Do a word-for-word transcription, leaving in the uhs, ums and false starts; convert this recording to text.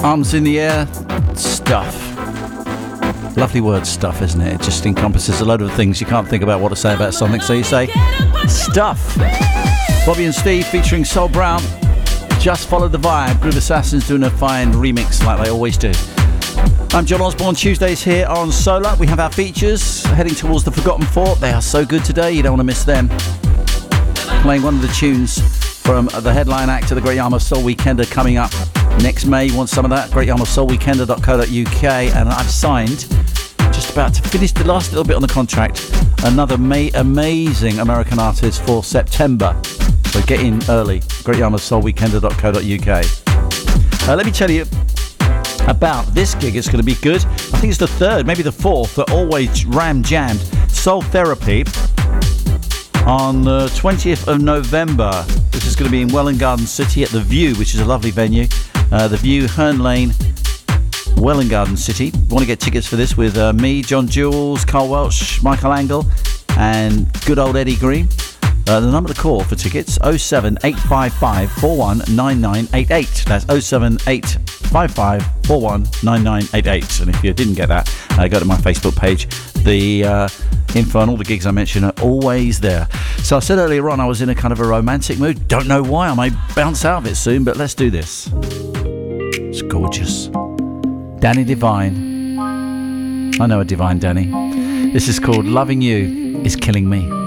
Arms in the air, stuff. Lovely word, stuff, isn't it? It just encompasses a load of things. You can't think about what to say about something, so you say stuff. Bobby and Steve featuring Sol Brown. Just follow the vibe. Groove Assassins doing a fine remix like they always do. I'm John Osborne. Tuesdays here on Solar. We have our features heading towards the Forgotten Fort. They are so good today, you don't want to miss them. Playing one of the tunes from the headline act of the Great Yarmouth Soul Weekender coming up next May. You want some of that? great yarmouth soul weekender dot co dot U K. And I've signed, just about to finish the last little bit on the contract, another ma- amazing American artist for September. So get in early. great yarmouth soul weekender dot co dot U K. Uh, let me tell you about this gig. It's going to be good. I think it's the third, maybe the fourth, that always ram jammed. Soul Therapy on the twentieth of November. This is going to be in Welwyn Garden City at The View, which is a lovely venue. Uh, the View, Herne Lane, Welwyn Garden City. You want to get tickets for this with uh, me, John Jules, Carl Welch, Michael Angle, and good old Eddie Green. Uh, the number to call for tickets, oh seven eight five five four one nine nine eight eight. That's oh seven eight five five four one nine nine eight eight. And if you didn't get that, uh, go to my Facebook page. The uh, info and all the gigs I mentioned are always there. So I said earlier on I was in a kind of a romantic mood. Don't know why. I may bounce out of it soon, but let's do this. It's gorgeous. Danny Divine. I know a Divine Danny. This is called Loving You Is Killing Me.